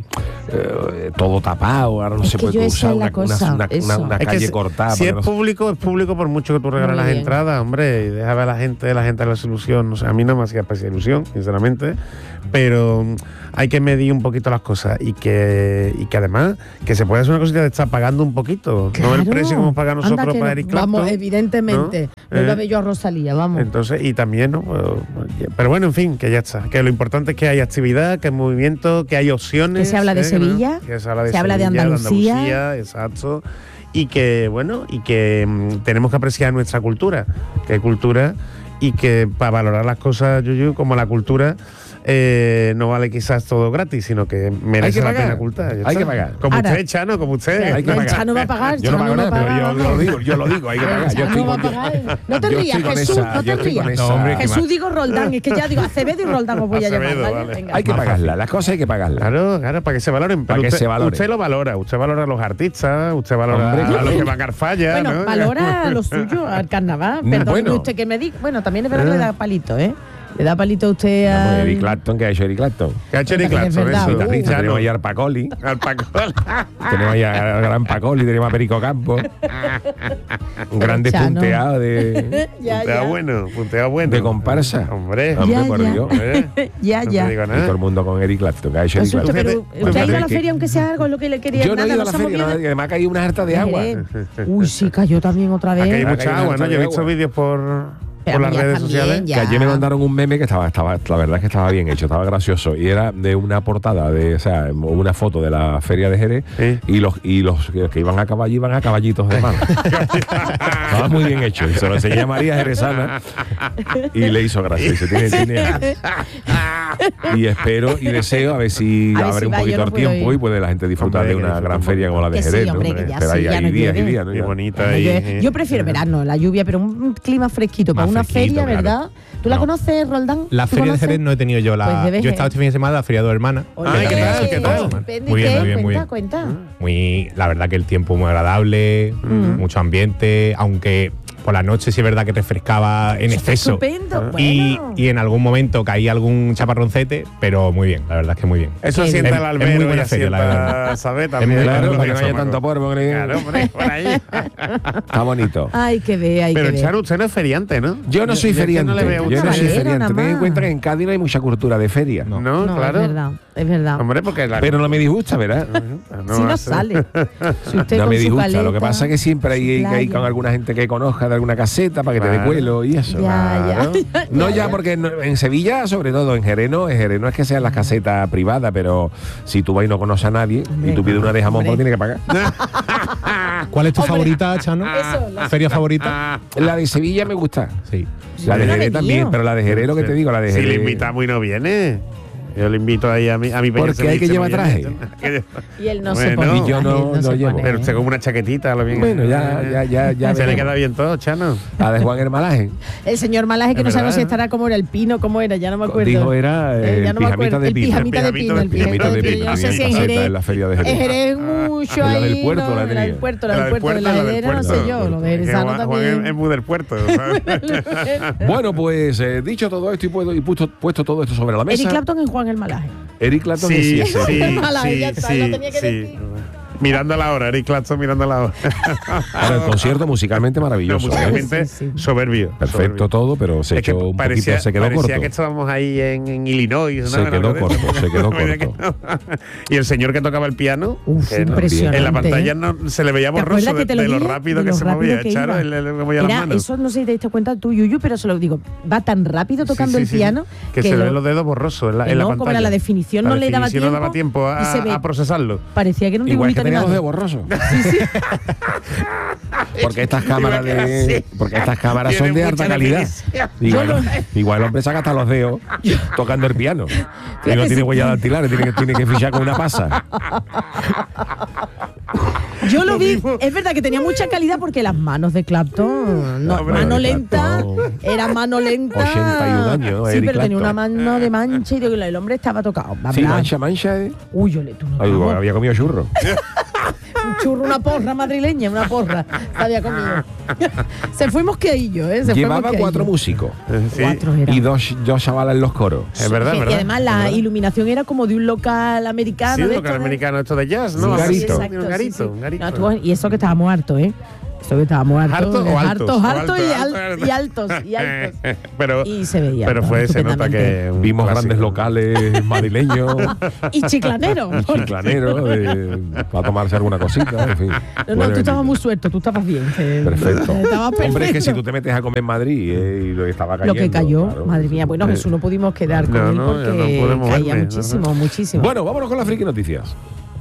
A: eh, todo tapado. Ahora no
B: Es
A: se
B: que
A: puede
B: yo esa
A: usar
B: es la
A: una, una-
B: cosa,
A: una-
B: eso.
A: una- una
C: Es que
A: calle
C: si-
A: cortada.
C: Si
A: porque
C: es
A: no-
C: público, es público por mucho que tú regales
B: Muy
C: las
B: bien.
C: entradas, hombre, y deja ver a la gente, la gente a la ilusión. No sé, a mí no me hacía especial ilusión, sinceramente, pero mm, hay que medir un poquito las cosas y que, y que además que se puede hacer una cosita de estar pagando un poquito, no el
B: Claro.
C: precio que hemos pagado
B: Anda
C: nosotros
B: que
C: para
B: no.
C: Eric Clapton.
B: Vamos, evidentemente.
C: ¿no?
B: Vuelvo
C: Eh.
B: a ver yo a Rosalía, vamos.
C: Entonces, y también, ¿no? Pues, pero bueno, en fin, que ya está. Que lo importante es que hay actividad, que hay movimiento, que hay opciones.
B: Que se habla de
C: ¿eh?
B: Sevilla,
C: Que se habla de,
B: se habla de
C: Sevilla,
B: Andalucía.
C: Andalucía, exacto. Y que, bueno, y que mm, tenemos que apreciar nuestra cultura. Que hay cultura y que para valorar las cosas, Yuyu, como la cultura, eh, no vale quizás todo gratis, sino que merece
A: Hay que
C: la
A: pagar.
C: pena ocultar. ya
A: Hay
C: está.
A: que pagar.
C: Como
B: Ahora-
C: usted, Chano, como usted.
A: Hay que
B: El
A: pagar.
B: Chano va a pagar,
A: Yo no
B: Chano
A: pago
B: no
A: nada, pero
B: paga,
A: yo, yo lo
B: vamos.
A: digo, yo lo digo, hay que pagar. Yo
B: Chano
A: estoy
B: va a
A: con-
B: pagar. No te
A: yo
B: rías,
A: estoy con
B: Jesús,
A: esa-
B: no
A: yo
B: te
A: estoy con
B: rías.
A: esa-
D: hombre, que
B: Jesús digo Roldán, es que ya digo Acevedo y Roldán os voy a llamar,
C: Acevedo,
B: ¿vale?
C: vale.
B: Venga.
A: Hay que
D: Más
A: pagarla,
D: fácil.
A: las cosas hay que pagarlas.
C: Claro, claro, para que se valoren.
A: Para
C: Pero
A: que
C: usted,
A: se valoren.
C: Usted lo valora, usted valora a los artistas, usted valora
A: Hombre,
C: a
A: claro.
C: los que van a Carfalla.
B: Bueno,
C: ¿no?
B: valora lo suyo al carnaval. Perdón,
A: Bueno.
B: usted que me diga. Bueno, también es verdad que le da palito, ¿eh? Le da palito a usted
A: Vamos,
B: a.
A: Eric Clapton, ¿qué ha hecho Eric Clapton?
C: ¿Qué ha hecho Eric
B: También es
C: Clapton?
B: verdad.
C: Eso,
B: Uh.
A: Guitarrista,
C: Chano.
A: tenemos ahí a Arpacoli,
C: Al Pacol.
A: tenemos ahí al gran Pacoli, tenemos a Perico Campos, un grande
B: Chano.
A: punteado de,
B: Ya,
C: Punteado
B: ya.
C: bueno, punteado bueno.
A: de comparsa.
C: Hombre,
A: Hombre,
B: Ya,
A: por
B: ya.
A: Dios.
C: hombre.
B: Ya,
C: No
B: ya.
C: te digo
A: Y todo
C: nada.
A: el mundo con Eric Clapton, ¿qué ha hecho
B: Qué
A: Eric
B: susto,
A: Clapton?
B: pero
C: Fíjate,
B: usted ha ido a la
A: fíjate
B: feria aunque sea algo lo que le quería
A: Yo no he
B: nada,
A: ido a la
B: se ha
A: feria,
B: movido
A: no,
B: de-
A: y además que hay una harta de agua.
B: Jerez. Uy, sí, cayó también otra
C: Aquí hay
B: vez.
A: Acá
C: mucha
A: hay
C: agua,
A: mucha
C: ¿no? Yo he
A: de
C: visto
A: agua.
C: vídeos por,
B: Pero
C: por las
B: ya
C: redes
B: también,
C: sociales.
B: ya.
A: Que ayer me mandaron un meme que estaba, estaba, la verdad es que estaba bien hecho, estaba gracioso. Y era de una portada, de, o sea, una foto de la feria de Jerez.
C: Sí.
A: Y los y los que iban a caballo iban a caballitos de mano. Estaba muy bien hecho. Y se lo enseñé a María Jerezana y le hizo gracia. Dice, tiene, tiene- y espero y deseo a ver si
B: A ver
A: abre
B: si
A: un
B: va, yo
A: poquito
B: no
A: el
B: puedo
A: tiempo
B: ir.
A: y puede la gente disfrutar
C: Hombre,
A: de
C: que
A: una
C: disfruta
A: gran
C: un
A: feria
C: poco.
A: como la de
B: Que sí,
A: Jerez. ¿no?
B: hombre, que ya
A: Pero
B: sí,
A: hay,
B: ya
A: hay
B: no
A: días y
B: llueve.
A: días, ¿no?
C: Qué
A: Ya.
C: bonito
B: Yo,
C: ahí.
B: yo prefiero verano, la lluvia, pero un clima fresquito para
D: Más
B: una
D: fresquito,
B: feria,
D: claro.
B: ¿verdad? ¿Tú la
D: No.
B: conoces, Roldán?
D: La
B: ¿Tú
D: feria de
B: conoces?
D: Jerez no he tenido yo la.
B: Pues debes
D: yo he estado
B: ir.
D: este fin de semana, la feria de dos hermanas.
B: Oye,
C: Ay, ¿qué tal? ¿Qué tal?
B: Pendi,
D: Muy bien,
B: ¿qué?
D: muy bien, muy
B: Cuenta,
D: bien.
B: cuenta.
D: Muy, la verdad que el tiempo muy agradable, mucho ambiente, aunque por la noche sí es verdad que refrescaba en exceso.
B: Estupendo.
D: Y,
B: Bueno.
D: y en algún momento caía algún chaparroncete, pero muy bien, la verdad es que muy bien.
C: Eso
B: Qué
C: asienta
D: bien.
C: el
D: Es- es muy
C: albero y
D: buena feria, la
C: asienta,
D: verdad.
C: ¿sabes?
D: Es
C: También.
D: muy
A: Claro,
D: Claro,
A: para que no haya
D: claro.
A: tanto polvo. que-
C: Claro, hombre, por ahí.
A: Está bonito.
B: Hay que ver, hay
C: Pero
B: que ver.
C: Charo, usted no es feriante, ¿no?
A: Yo no soy
C: es que
A: feriante.
C: no le veo
A: yo no
C: mucho.
A: soy
B: Cabalero,
A: feriante.
B: nada
A: Ten en
B: más.
A: cuenta que en Cádiz no hay mucha cultura de feria.
C: No,
B: No,
C: claro.
B: es verdad, es verdad.
C: Hombre, porque la.
A: Pero no me disgusta, ¿verdad?
C: no
B: si no
C: hace-
B: sale. Si usted
A: No
B: con
A: me
B: su
A: disgusta. Lo que
B: caleta,
A: pasa es que siempre hay
B: su
A: que ir
B: playa.
A: con alguna gente que conozca de alguna caseta para que te dé
C: Claro.
A: cuelo y eso.
B: Ya,
C: Claro.
B: ya, ya,
A: No,
B: ya,
A: ya,
B: ya.
A: porque no- en Sevilla, sobre todo, en Jerez no, en Jerez no es que sean las casetas privadas, pero si tú vas y no conoces a nadie y tú pides una de jamón, pues
B: Hombre.
A: tienes que pagar.
D: ¿Cuál es tu
B: Hombre.
D: favorita, Chano?
B: Eso, la-
D: ¿Feria favorita?
A: La de Sevilla me gusta.
D: Sí.
A: La de
B: no
A: Jerez
B: me
A: también,
B: lío.
A: pero la de Jerez, lo que te digo, la de
C: Si
A: Jerez.
C: le invitamos y no viene. Yo le invito ahí a mi, a mi peña
A: Porque hay que
C: ceviche,
A: llevar
C: no
A: traje.
C: viene.
B: Y él no se
C: Bueno,
B: pone.
A: y yo no-
B: él
A: no
B: se
A: llevo.
B: pone.
C: Pero usted con una chaquetita, lo bien.
A: Bueno, ya, ya, ya, ya.
C: Se le
A: veremos.
C: queda bien todo, Chano.
A: La de Juan Hermalaje.
B: El señor Malaje, que
C: Es
B: no sabemos
C: verdad,
B: si
C: ¿eh?
B: estará como era el pino, cómo era, ya no me acuerdo.
A: Dijo era
B: Eh,
A: el
B: ya no me
A: pijamita
B: acuerdo.
A: de
B: El
A: pino.
B: pijamita de
C: El
B: pino, el
A: pijamita
B: pijamita
A: de
B: de
A: pino.
B: pino. Yo no sé
A: Tenía
B: si en
A: caseta
B: Jerez.
A: en la feria de Jerez.
B: En Jerez mucho
A: La
B: ahí.
A: del puerto
B: ¿no?
A: la
B: La
A: tenía.
B: del puerto, la del puerto, de la
C: del
B: heredera, no sé
C: puerto.
B: yo. Lo de
C: Que
B: Jerezano
C: Juan- Juan
B: también.
C: es, es muy del puerto. ¿sabes?
A: Bueno, pues eh, dicho todo esto y, puesto, y puesto, puesto todo esto sobre la mesa.
B: Eric Clapton en Juan el Malaje.
A: Eric Clapton
C: Sí,
A: sí,
C: sí,
A: ese.
C: sí,
B: Mala, ya está,
C: sí,
B: lo tenía que
C: sí.
B: decir.
C: Mirando la hora, Eric Clapton mirando la hora.
A: Ahora, el concierto musicalmente maravilloso.
C: No, musicalmente
A: ¿eh?
B: Sí, sí, sí.
C: soberbio.
A: Perfecto
C: soberbio.
A: todo, pero se
C: Es que
A: echó un
C: parecía,
A: poquito, se quedó
C: parecía
A: corto.
C: que estábamos ahí en, en Illinois. ¿no?
A: Se
C: Una
A: quedó
C: cosa de
A: corto,
C: eso.
A: se quedó
C: Parecía
A: corto.
C: que no. Y el señor que tocaba el piano,
B: Uf,
C: que no,
B: impresionante.
C: en la pantalla
B: ¿eh?
C: no, se le veía
B: ¿Te
C: borroso
B: acuerdas
C: de,
B: que te lo
C: de lo
B: dije?
C: rápido
B: De
C: que
B: lo
C: se
B: rápido
C: movía.
B: que
C: Charo,
B: iba.
C: él le movía las
B: Era,
C: manos.
B: eso no sé si te diste cuenta tú, Yuyu, pero se lo digo, va tan rápido tocando
C: Sí,
B: el
C: sí, sí,
B: piano
C: que, se le ven los dedos borrosos en la,
B: que
C: en la
B: no,
C: pantalla.
B: como era la definición,
C: La
B: no le daba
C: definición
B: tiempo.
C: no daba tiempo a,
B: y se ve-
C: a procesarlo.
B: Parecía que era un
A: Igual que
B: dibujito
A: tenía los dedos
B: animado.
A: borrosos.
B: Sí, sí.
A: Porque estas cámaras de, porque estas cámaras son de
C: Tiene
A: alta
C: mucha
A: calidad.
C: definición.
A: Igual,
B: Yo lo-
A: igual el hombre saca hasta los dedos tocando el piano. Y no
B: Fíjate,
A: tiene
B: sí.
A: huella dactilares, tiene que, tiene que fichar con una pasa.
B: Yo lo
C: Lo
B: vi,
C: mismo.
B: es verdad que tenía mucha calidad porque las manos de Clapton, no,
C: Hombre,
B: mano
A: de
B: lenta,
A: Clapton.
B: era mano lenta.
A: ochenta y un años,
B: Sí,
A: Eric
B: pero tenía
A: Clapton.
B: una mano de mancha y digo, el hombre estaba tocado. Va a
A: Sí,
B: hablar.
A: mancha, mancha. ¿eh?
B: Uy, yo le tú no
A: Ay,
B: vamos.
A: había comido churro.
B: Un churro, una porra madrileña, una porra. Se había comido. Se fue mosqueadillo, ¿eh? Se
A: Llevaba
B: fue
A: cuatro
B: mosqueadillo.
A: músicos
C: Sí.
B: Cuatro era.
A: y dos, dos chavalas en los coros.
C: Es verdad,
B: y,
C: es verdad.
B: y además la
C: es verdad.
B: iluminación era como de un local americano.
C: Sí,
B: de
C: un
B: esto
C: local
B: de-
C: americano, esto de jazz,
A: Sí,
C: ¿no?
A: un
C: Algo así,
A: garito.
B: exacto,
C: un
B: sí,
C: garito,
B: sí.
C: un garito.
B: No, estuvo- y eso que estábamos hartos, ¿eh? Eso que estábamos hartos.
C: ¿Hartos o altos?
B: Hartos,
C: O
B: hartos y,
C: altos,
B: al-
C: altos.
B: y altos. Y altos.
C: pero,
B: Y se veía,
C: pero
B: ¿no?
C: fue, se nota
B: Estupendamente.
C: que. un
A: Vimos
C: clásico.
A: grandes locales madrileños,
B: Y chiclanero.
A: y chiclaneros, eh, para tomarse alguna cosita, en fin.
B: No, no,
A: Bueno,
B: tú estabas muy suelto, tú estabas bien. eh,
A: Perfecto.
B: Estabas perfecto.
A: Hombre, es que si tú te metes a comer en Madrid eh, y lo que estaba
B: Lo
A: cayendo.
B: que cayó,
A: claro.
B: madre mía. Bueno,
A: Eh,
B: Jesús, no pudimos quedar con
C: No,
B: él
C: no, ya no
B: porque
C: podemos
B: caía
C: verle,
B: muchísimo,
C: no, no.
B: muchísimo.
A: Bueno, vámonos con las friki noticias.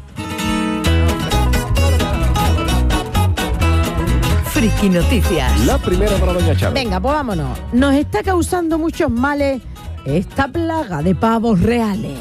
E: Friki Noticias.
A: La primera para Doña Charo.
B: Venga, pues vámonos. Nos está causando muchos males esta plaga de pavos reales.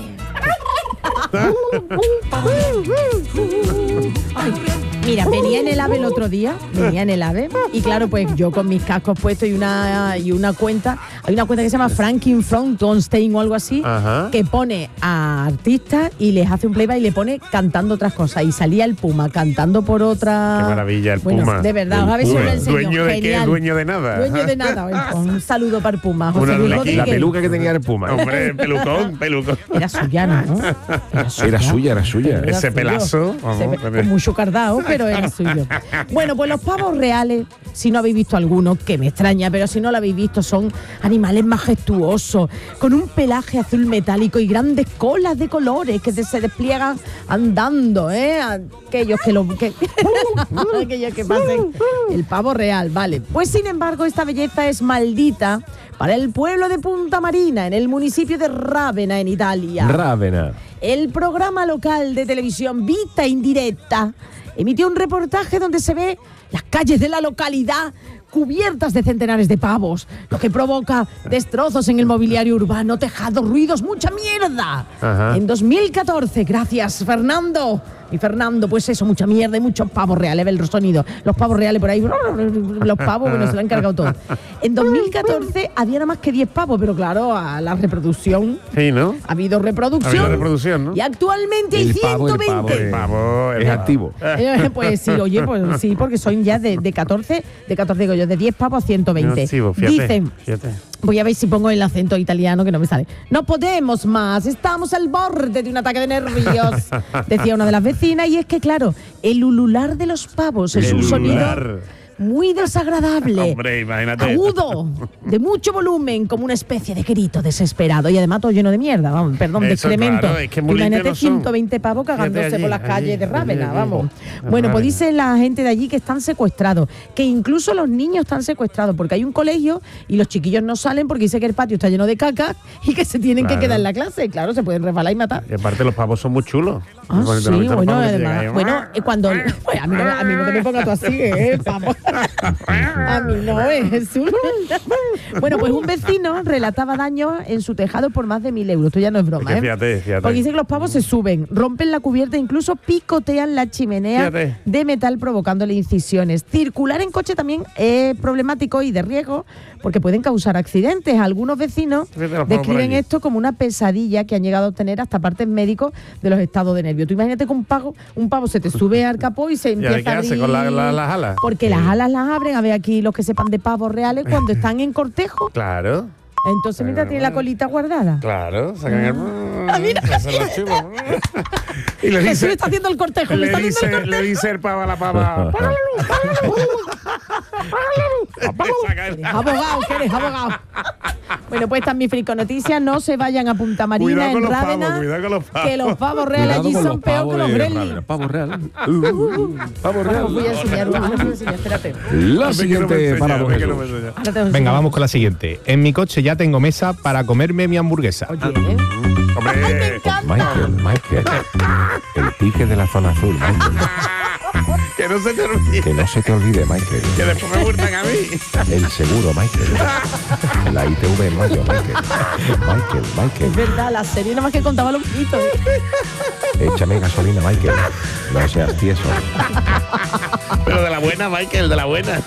B: Ay, mira, venía en el AVE el otro día, venía en el AVE, y claro, pues yo con mis cascos puestos y una, y una cuenta, hay una cuenta que se llama Franklin Frankenstein o algo así,
C: Ajá.
B: que pone a artistas y les hace un playback y le pone cantando otras cosas. Y salía el Puma cantando por otra.
C: Qué maravilla, el
B: Bueno,
C: Puma.
B: de verdad,
C: El
B: a ver si os lo
C: Puma.
B: enseño.
C: ¿Dueño de qué?
B: Genial.
C: Dueño de nada.
B: Dueño de nada. Bueno, pues un saludo para el Puma. José
C: Una
B: Luis
C: la- la
B: Rodríguez.
A: La peluca que tenía el Puma. ¿eh?
C: Hombre, pelucón, pelucón.
B: Era suya, ¿no? Era suya.
A: Era suya, era suya.
B: Era
C: Ese
B: suyo.
C: pelazo,
B: Ese
C: vamos,
B: pe-
C: pero-
B: con mucho cardao, pero era suyo. Bueno, pues los pavos reales, si no habéis visto alguno, que me extraña, pero si no lo habéis visto, son animales majestuosos, con un pelaje azul metálico y grandes colas de colores que se despliegan andando, ¿eh? Aquellos que lo que, aquellos que pasen el pavo real, vale. Pues sin embargo, esta belleza es maldita para el pueblo de Punta Marina, en el municipio de Rávena, en Italia.
A: Rávena.
B: El programa local de televisión Vita Indirecta emitió un reportaje donde se ve las calles de la localidad cubiertas de centenares de pavos, lo que provoca destrozos en el mobiliario urbano, tejados, ruidos, mucha mierda.
C: Ajá.
B: En dos mil catorce, gracias Fernando. Y Fernando, pues eso, mucha mierda y muchos pavos reales, ve el sonido. Los pavos reales por ahí, los pavos, bueno, se lo han cargado todo. En dos mil catorce había nada más que diez pavos, pero claro, a la reproducción
C: Sí, ¿no?
B: ha habido reproducción.
C: Ha habido reproducción, ¿no?
B: Y actualmente hay
A: El pavo, el
B: ciento
A: pavo,
B: veinte.
A: el
C: Pavo, el
A: Es
C: pavo.
A: activo.
B: Eh, pues sí, oye, pues sí, porque son ya de, de catorce, de catorce digo yo, de diez pavos a ciento veinte.
C: Activo, fíjate,
B: Dicen,
C: fíjate.
B: voy a ver si pongo el acento italiano que no me sale. No podemos más, estamos al borde de un ataque de nervios, decía una de las vecinas, y es que claro, el ulular de los pavos es
C: El
B: un sonido
C: ulular.
B: muy desagradable.
C: Hombre, imagínate.
B: Agudo, de mucho volumen, como una especie de grito desesperado. Y además todo lleno de mierda, vamos, perdón, de
C: Eso,
B: excremento.
C: claro, es que muy
B: Imagínate
C: limpios no son.
B: ciento veinte pavos cagándose
C: Fíjate allí,
B: por las
C: allí,
B: calles de
C: allí,
B: Rávena,
C: allí.
B: vamos.
C: En
B: Bueno, pues
C: Rávena.
B: dice la gente de allí que están secuestrados, que incluso los niños están secuestrados, porque hay un colegio y los chiquillos no salen porque dice que el patio está lleno de caca y que se tienen
C: Claro.
B: que quedar en la clase. Claro, se pueden resbalar y matar.
C: Y aparte los pavos son muy chulos.
B: Ah,
C: Muy bonito,
B: sí,
C: ¿no? Los
B: bueno,
C: pavos que
B: además,
C: llegan ahí.
B: bueno, eh, cuando, pues, a mí no, me- a mí no te me pongas tú así, ¿eh? Vamos. A mí no, es Jesús. Bueno, pues un vecino relataba daños en su tejado por más de mil euros. Esto ya no es broma,
C: Es que
B: ¿eh?
C: fíjate, fíjate.
B: Porque dice que los pavos se suben, rompen la cubierta e incluso picotean la chimenea
C: Fíjate.
B: de metal provocándole incisiones. Circular en coche también es problemático y de riesgo porque pueden causar accidentes. Algunos vecinos
C: Fíjate los pavos por
B: describen
C: allí.
B: esto como una pesadilla que han llegado a obtener hasta partes médicos de los estados de nervio. Tú imagínate que un pavo, un pavo se te sube al capó y se
C: ¿Y
B: empieza
C: ahora qué
B: a
C: hace
B: abrir.
C: con la- la- las alas?
B: Porque las alas las abren, a ver aquí los que sepan de pavos reales, cuando están en cortejo.
C: Claro,
B: Entonces, mira, tiene la colita guardada.
C: claro. Sacan el...
B: mira, mira.
C: Esos son los chivos. Y le
B: Jesús
C: dice,
B: está haciendo el cortejo, le
C: le
B: está haciendo el
C: dice,
B: cortejo.
C: le dice el pavo a la pava, ¡apaga la luz! ¡Apaga la luz! ¡Apaga la luz!
B: Eres abogado, que eres abogado. Bueno, pues están mis friconoticias. No se vayan a Punta Marina,
C: Cuidado
B: en
C: con los pavos,
B: Rávena,
C: cuidado con los pavos.
B: que los pavos reales
A: Cuidado
B: allí
A: con
B: son
A: los
B: peor
A: pavos
B: que los
A: de
B: Gremlins.
A: Rávena. Pavo real. Uh, pavo
B: Ahora os voy a
A: real.
B: enseñar, ahora os voy a enseñar, espérate.
A: La
C: Ven que no me
A: siguiente
C: enseña,
A: para
C: ven que no me
A: Jesús.
C: enseña.
B: Ahora te os
D: Venga,
B: enseño.
D: vamos con la siguiente. En mi coche ya tengo mesa para comerme mi hamburguesa.
B: Oye,
C: Hombre,
B: ¡ay, me encanta!
A: Michael, Michael. El pique de la zona azul, Michael.
C: que no se te olvide.
A: Que no se te olvide, Michael.
C: Que después me multan a mí.
A: El seguro, Michael. La I T V en mayo, Michael. Michael,
B: Es
A: Michael.
B: verdad, la serie nada más que contaba los mitos.
A: Échame gasolina, Michael. No seas tieso.
C: Pero de la buena, Michael, de la buena.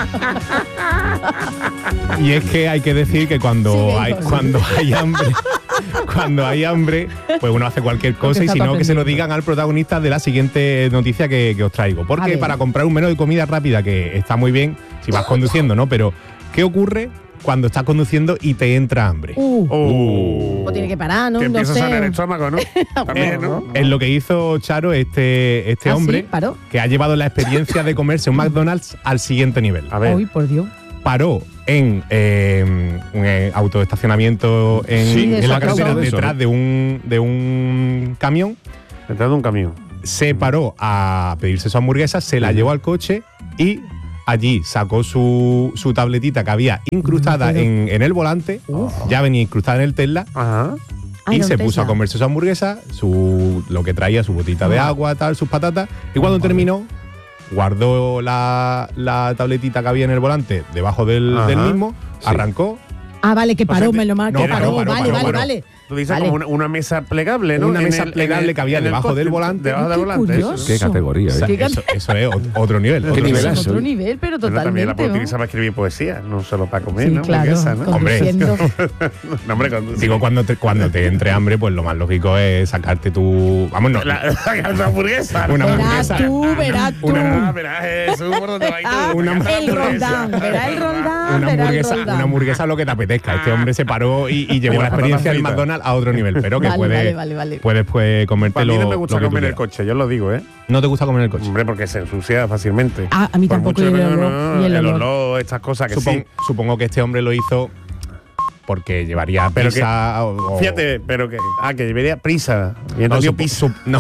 D: Y es que hay que decir que cuando
B: Sí,
D: hay
B: hijos.
D: cuando hay hambre, cuando hay hambre, pues uno hace cualquier cosa y
B: está
D: si no,
B: todo
D: que se lo
B: pendiente.
D: digan al protagonista de la siguiente noticia que, que os traigo.
B: A
D: Porque
B: ver.
D: para comprar un menú de comida rápida, que está muy bien si vas conduciendo, ¿no? Pero, ¿qué ocurre cuando estás conduciendo y te entra hambre?
B: Uh,
C: Oh.
B: o tiene que parar, ¿no?
C: Que
B: No
C: empieza a sonar el
B: sé.
C: estómago, ¿no? También, ¿no?
D: Es lo que hizo Charo, este, este
B: ¿Ah, sí?
D: hombre,
B: ¿Paró?
D: que ha llevado la experiencia de comerse un McDonald's al siguiente nivel.
C: A ver.
B: Uy, por Dios.
D: Paró en eh, un eh, autoestacionamiento en,
C: Sí,
D: en
B: eso
D: la
B: acabo
D: carretera
A: de eso,
D: detrás
A: ¿no?
D: de un, de un camión.
C: Detrás de un camión.
D: Se paró a pedirse su hamburguesa, se la llevó al coche y allí sacó su, su tabletita que había incrustada
B: Pero-
D: en, en el volante, ya venía incrustada en el Tesla.
C: Ajá.
B: Ay,
D: Y
B: no,
D: se
B: Tesla.
D: puso a comerse su hamburguesa, su, lo que traía, su botita de
B: Ah.
D: agua, tal, sus patatas. Y cuando terminó, guardó la, la tabletita que había en el volante debajo del,
C: Ajá.
D: del mismo,
A: Sí.
D: arrancó.
B: Ah, vale, que paró,
C: te-
B: me lo marco,
D: no,
B: paró,
D: paró, paró,
B: vale,
D: paró,
B: vale,
D: paró.
B: vale.
C: Tú dices
B: Vale.
C: como una, una mesa plegable, ¿no?
D: Una
C: En
D: mesa
C: el-
D: plegable
C: en el-
D: que había
C: en el
D: debajo
C: coche,
D: del volante.
C: Debajo del
B: Qué
C: volante. eso.
B: curioso.
A: Qué categoría,
D: O sea,
A: ¿eh?
D: eso, eso es ot- otro nivel.
A: ¿Qué
D: otro
A: nivel
D: nivel.
A: es?
B: Otro nivel, pero
C: Bueno,
B: totalmente.
C: también la puedo
B: ¿no?
C: utilizar para escribir poesía, no solo para comer,
B: Sí,
C: ¿no?
B: claro,
C: Hamburguesa, ¿no?
D: Hombre.
B: conduciendo.
C: No, hombre, con,
D: Digo, cuando te, cuando te entre hambre, pues lo más lógico es sacarte tu. Vamos, no.
C: la, la hamburguesa.
D: Una
B: Verás
D: hamburguesa.
B: tú, verás tú.
C: Una, verás, Jesús, por dónde va
B: Ah,
C: tú.
D: una
B: el
C: hamburguesa.
B: Roldán, verá el Roldán,
D: Una
B: verá el
D: hamburguesa,
B: Roldán.
D: una hamburguesa lo que te apetezca. Este hombre se paró y, y llevó
C: Y
D: la
C: las
D: experiencia del
C: patatas
D: McDonald's a otro nivel. Pero que
B: Vale,
D: puedes,
B: vale, vale, vale.
D: puedes pues, comerte
C: Para mí
D: lo,
C: no me gusta
D: lo que tú
C: comer en el
D: quieras.
C: coche, yo lo digo, ¿eh?
D: ¿No te gusta comer en el coche?
C: Hombre, porque se ensucia fácilmente.
B: Ah, a mí
C: Por
B: tampoco,
C: mucho
B: y el
C: que no,
B: olor,
C: no,
B: y el
C: el
B: olor.
C: olor, estas cosas que
D: Supon-
C: sí.
D: Supongo que este hombre lo hizo porque llevaría
C: Pero que-
D: prisa o, o-
C: Fíjate, pero que. Ah, que llevaría prisa. Y
D: No,
C: entonces
D: supo-
C: piso.
D: sup- no.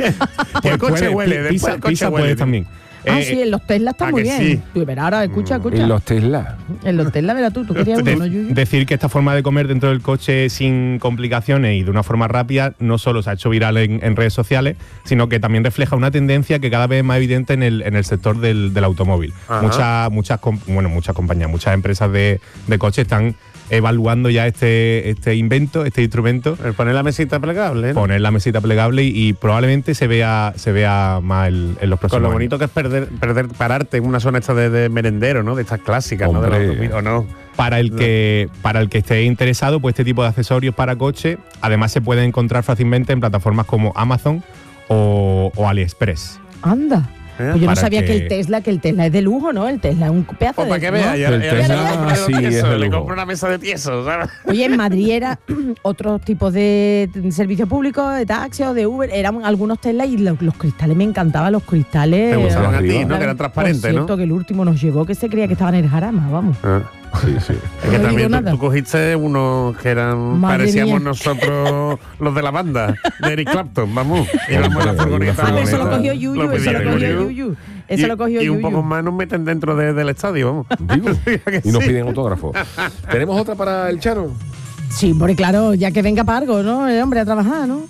C: El coche
D: Puede,
C: huele,
D: pi-
C: después
D: Pisa,
C: el coche
D: pisa
C: huele.
D: puedes también.
B: Ah,
D: Eh,
B: sí, en los Tesla está
C: ah,
B: muy
C: que
B: bien.
C: sí.
B: Tú verás, ahora, escucha, escucha.
A: En los Tesla.
B: En los Tesla, verás tú, tú querías uno,
D: de-
B: ¿no, Yuyu?
D: decir que esta forma de comer dentro del coche sin complicaciones y de una forma rápida no solo se ha hecho viral en, en redes sociales, sino que también refleja una tendencia que cada vez es más evidente en el, en el sector del, del automóvil.
C: Ajá.
D: Muchas, muchas, com- bueno, muchas compañías, muchas empresas de, de coches están evaluando ya este, este invento, este instrumento,
C: El poner la mesita plegable, ¿no?
D: poner la mesita plegable y, y probablemente se vea, se vea más el- en los próximos
C: Con lo
D: años.
C: bonito que es perder, perder, pararte en una zona esta de, de merendero, ¿no? De estas clásicas, ¿no? De la
A: Hombre.
C: automóvil, ¿o no?
D: Para el que para el que esté interesado, pues este tipo de accesorios para coche, además se pueden encontrar fácilmente en plataformas como Amazon o, o AliExpress.
B: Anda.
C: ¿Eh?
B: Pues yo no
D: Para
B: sabía que...
D: que-
B: el Tesla, que el Tesla es de lujo, ¿no? El Tesla es un pedazo
C: Pues
B: de...
C: para que
B: ¿no?
C: vea, ya,
A: El
C: ya-
A: Tesla,
C: ya le compro
A: sí,
C: tieso,
A: es de
C: le
A: lujo.
C: compro una mesa de tiesos, ¿sabes?
B: Oye, en Madrid era otro tipo de servicio público, de taxi o de Uber, eran algunos Tesla y los, los cristales me encantaban, los cristales.
C: Te gustaban a ti,
A: arriba.
C: ¿no? Que eran transparentes,
B: Por cierto,
C: ¿no?
B: que el último nos llegó que se creía que estaban en el jarama, vamos.
C: Ah.
A: Sí, sí.
C: Es que
B: No
C: también
B: digo
C: tú,
B: nada.
C: tú cogiste unos que eran
B: Madre
C: parecíamos
B: mía.
C: nosotros los de la banda de Eric Clapton, vamos. Íbamos en la
A: Hombre,
C: furgoneta.
A: una
B: Ah, eso lo
A: furgoneta.
B: cogió Yuyu,
C: Lo
B: eso lo
C: pidieron
B: cogió
C: Yuyu.
B: Yuyu. Eso
C: y,
B: lo cogió
C: y un
B: Yuyu.
C: poco más nos meten dentro de- del estadio, vamos.
A: Digo.
C: Que
A: Y nos
C: sí.
A: piden autógrafo. ¿Tenemos otra para el Chano?
B: Sí, porque claro, ya que venga para algo, ¿no? El hombre a trabajar, ¿no?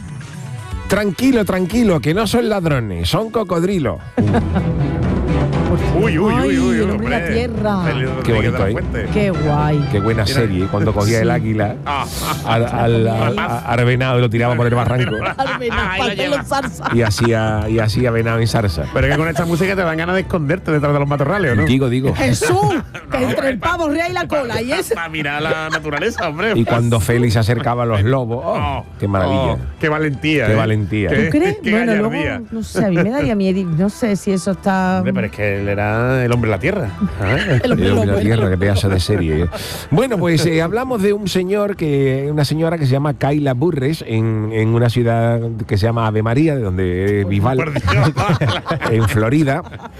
A: Tranquilo, tranquilo, que no son ladrones, son cocodrilos.
C: Uy, uy,
B: Ay,
C: uy, uy,
B: el hombre y la tierra.
C: Félix
A: Qué
C: Rodríguez
A: bonito
C: de la
A: ahí.
C: Fuente.
B: Qué guay.
A: Qué buena
C: Mira.
A: serie, cuando cogía el águila
C: Ah,
A: al, al, al- a- al venado y lo tiraba por el barranco.
B: Almena,
C: Ahí lo
B: falta
C: lleva.
B: los zarza.
A: Y hacía, y hacía venado en zarza.
C: Pero es que con esta música te dan ganas de esconderte detrás de los matorrales, ¿o no?
A: Digo, digo.
B: Jesús, que entre el pavo real y la cola. Y ese.
C: Para mirar la naturaleza, hombre.
A: Y cuando Félix se acercaba a los lobos, ¡oh!
C: Oh,
A: ¡Qué maravilla!
C: oh, ¡Qué valentía!
A: Qué
C: Qué-
A: valentía.
B: ¿Tú crees?
C: qué
B: Bueno,
C: gallardía.
B: luego, no sé, a mí me daría miedo. No sé si eso está.
C: Hombre, pero es que él era está El hombre de la tierra. ¿Ah?
B: El hombre
A: El hombre de la
B: lobo.
A: tierra, que pedazo de serie. Bueno, pues eh, hablamos de un señor que, una señora que se llama Kayla Burres en, en una ciudad que se llama Ave María, de donde es Bisbal,
C: Por Dios.
A: en Florida,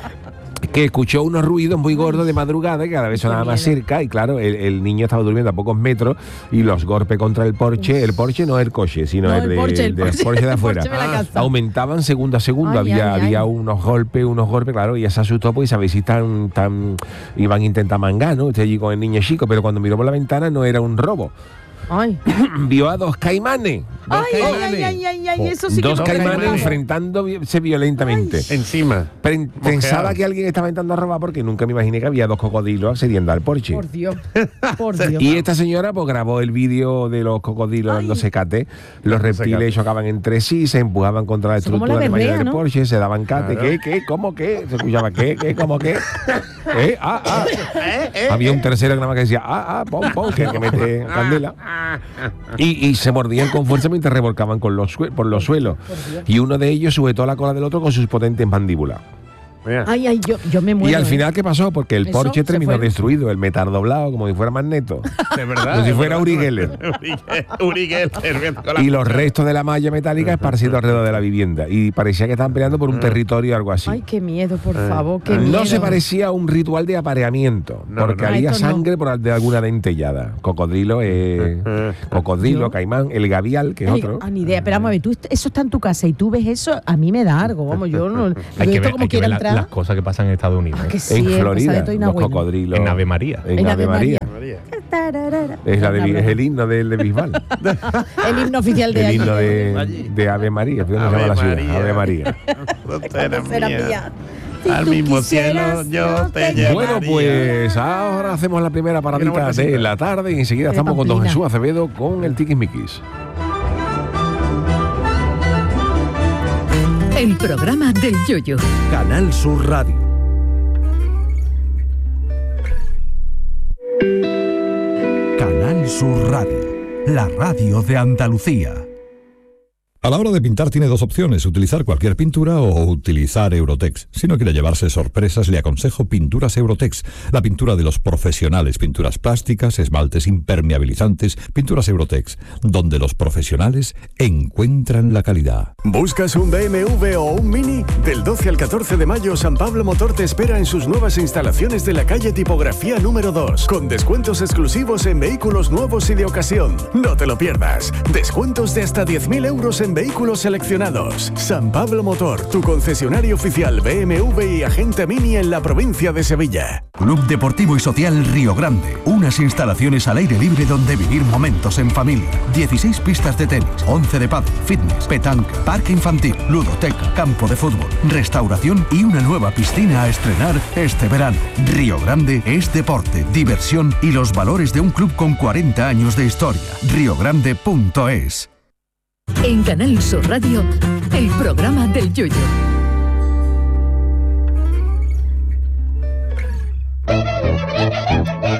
A: que escuchó unos ruidos muy gordos de madrugada que cada vez sonaba más cerca y claro, el, el niño estaba durmiendo a pocos metros y los golpes contra el porche, el porche no el coche, sino
B: No,
A: el,
B: el
A: de,
B: porche, el
A: de-
B: porche,
A: porche de
B: el
A: afuera,
B: porche de la casa.
A: aumentaban segundo a segundo,
B: Ay,
A: había,
B: ay,
A: había
B: ay.
A: unos golpes, unos golpes, claro, y ella se asustó porque sabéis si tan, tan, iban a intentar mangar, ¿no? Usted allí con el niño chico, pero cuando miró por la ventana no era un robo.
B: Ay,
A: Vio a dos caimanes.
B: ay, ay,
C: caimanes.
B: ay, ay, ay, eso sí que
A: dos
B: no
A: caimanes
B: recordaba.
A: enfrentándose violentamente.
C: Encima.
A: Pen- pensaba
C: Mosqueado.
A: que alguien estaba intentando robar porque nunca me imaginé que había dos cocodrilos accediendo al porche.
B: Por Dios, por Dios.
A: Y esta señora pues grabó el vídeo de los cocodrilos
B: Ay.
A: dándose cate. Los reptiles
C: cate.
A: chocaban entre sí, se empujaban contra la
B: Eso como
A: estructura
B: la
A: de mayor
B: berrea,
A: del
B: ¿no?
A: Porsche, se daban cate.
C: Claro.
A: ¿Qué? ¿Qué? ¿Cómo qué? Se escuchaba ¿qué? ¿Qué? ¿Cómo qué? ¿Eh? Ah, ah. Había un tercero que nada más que decía ah, ah, pon, pon, que, que mete candela. Y, y se mordían con fuerza mientras revolcaban con los sue- por los suelos. Y uno de ellos sujetó la cola del otro con sus potentes mandíbulas.
C: Mira.
B: Ay, ay, yo, yo me muero.
A: Y al
B: ¿eh?
A: final, ¿qué pasó? Porque el
B: Eso
A: Porsche
B: se
A: terminó
B: fue.
A: destruido, el metal doblado, como si fuera Magneto.
C: De verdad.
A: Como si
C: de
A: fuera
C: verdad.
A: Uri Geller.
C: Uri Geller, Uri Geller, con la-
A: Y los restos de la malla metálica esparcidos alrededor de la vivienda. Y parecía que estaban peleando por un territorio o algo así.
B: Ay, qué miedo, por favor, qué
A: No
B: miedo.
A: se parecía a un ritual de apareamiento,
C: No,
A: porque
C: no.
A: había
B: Ah, esto no.
A: sangre por al- de alguna dentellada. Cocodrilo, eh, cocodrilo,
B: Yo-
A: caimán, el gavial, que es
B: Ay,
A: otro.
B: ah, ni idea, pero vamos a ver, tú, est- eso está en tu casa y tú ves eso, a mí me da algo, vamos, yo no.
D: Hay
B: yo
D: que
B: esto
D: ver,
B: como
D: hay que
B: quiera
D: ver la-
B: entrar.
D: las cosas que pasan en Estados Unidos.
B: Ah,
D: ¿eh?
B: que sí,
A: En
B: eh, pues
A: Florida,
B: sale todo
A: los
B: inabuelo.
A: cocodrilos.
D: En Ave María.
A: En
B: En
A: Ave
B: Ave
A: María.
C: María.
A: Es, la de,
B: Una
A: es
B: broma.
A: el himno del de Bisbal.
B: El himno oficial de
A: El
B: allí.
A: himno de,
C: Allí.
A: de Ave María. ¿Cómo se
C: Ave
A: llama la ciudad?
C: María.
A: Ave María.
C: Frontera
B: Será
C: mía.
B: mía. Si
C: Al
B: tú
C: mismo
B: quisieras,
C: cielo yo
B: no
C: te
B: te
C: llevo.
A: Bueno, pues ahora hacemos la primera paradita
C: vueltecita.
A: de la tarde y enseguida
B: De
A: estamos con don
B: Pamplina.
A: Jesús Acevedo con el Tiquismiquis.
E: El programa del Yoyo.
F: Canal Sur Radio. Canal Sur Radio, la radio de Andalucía.
G: A la hora de pintar tiene dos opciones, utilizar cualquier pintura o utilizar Eurotex. Si no quiere llevarse sorpresas, le aconsejo Pinturas Eurotex, la pintura de los profesionales, pinturas plásticas, esmaltes impermeabilizantes, Pinturas Eurotex, donde los profesionales encuentran la calidad.
H: ¿Buscas un B M W o un Mini? Del doce al catorce de mayo, San Pablo Motor te espera en sus nuevas instalaciones de la calle Tipografía número dos, con descuentos exclusivos en vehículos nuevos y de ocasión. No te lo pierdas. Descuentos de hasta diez mil euros en vehículos seleccionados. San Pablo Motor, tu concesionario oficial B M W y agente Mini en la provincia de Sevilla.
F: Club Deportivo y Social Río Grande. Unas instalaciones al aire libre donde vivir momentos en familia. dieciséis pistas de tenis, once de pádel, fitness, petanca, parque infantil, ludoteca, campo de fútbol, restauración y una nueva piscina a estrenar este verano. Río Grande es deporte, diversión y los valores de un club con cuarenta años de historia. río grande punto es.
E: En Canal Sur Radio, el programa del Yoyo.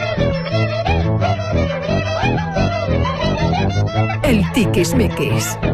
E: El Tiquismiquis.